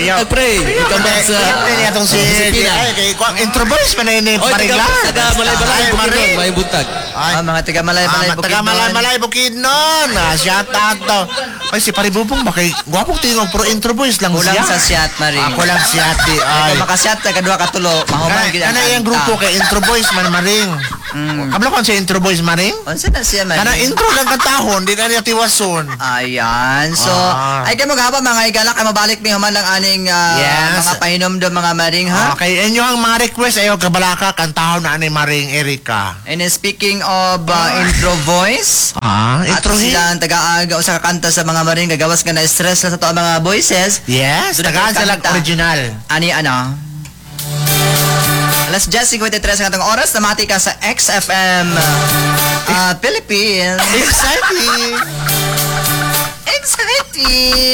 Ayaw. Pre, ikaw ba sa... Hindi atong si... Ay, kay intro boys pa na yun Oy, parigla. taga Malay-Balay, Ay, Bukidnon, Maring. may buntag. Mga taga Malay-Balay Bukidnon. Taga Malay-Malay Bukidnon. Shout out to. Ay, si Paribubong ba kay... Gwapong tingog, pero intro boys lang Kulang siya. sa siyat, Maring. Ako lang si ate. Ay. Kung makasyat, kadua katulo, mahuman gid Ano yung grupo kay intro boys man Maring? Kabla kon si intro boys Maring? Unsa na siya, Maring? Kana intro lang katahon, di na niya tiwason. Ayan. So, ay kayo maghapa mga igalak ay mabalik ni human lang aning Yes. mga pahinom do mga Maring ha. Okay, inyo ang mga request ayo kabalaka kantahon na ni Maring Erika. And speaking of intro voice, Intro ato sila ang taga-aga usa ka kanta sa mga Maring gagawas nga na stress na sa to ang mga voices. Yes, Doon tagaan ang sila kanta. original. Ani ano? Alas 10:53 ang atong oras, namati ka sa XFM Philippines. Exciting! Exciting!